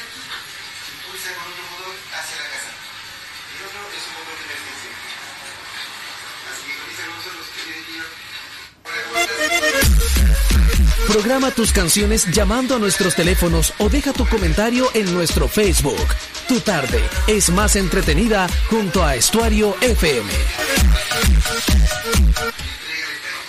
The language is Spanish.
impulsa con otro motor hacia la casa. El otro es un motor de emergencia. Así que comienza con nosotros, que tiene que ir. Programa tus canciones llamando a nuestros teléfonos o deja tu comentario en nuestro Facebook. Tu tarde es más entretenida junto a Estuario FM.